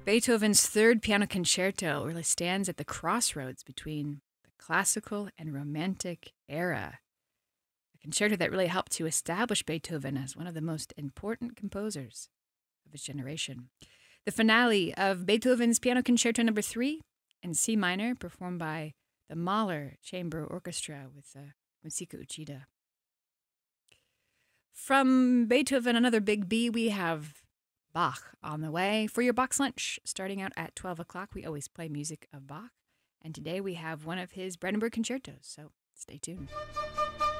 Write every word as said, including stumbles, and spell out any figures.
Beethoven's Third Piano Concerto really stands at the crossroads between the classical and romantic era. A concerto that really helped to establish Beethoven as one of the most important composers of his generation. The finale of Beethoven's Piano Concerto Number Three in C minor, performed by the Mahler Chamber Orchestra with uh, Musica Uchida. From Beethoven, another big B, we have Bach on the way. For your Bach's Lunch, starting out at twelve o'clock, we always play music of Bach. And today we have one of his Brandenburg concertos, so stay tuned.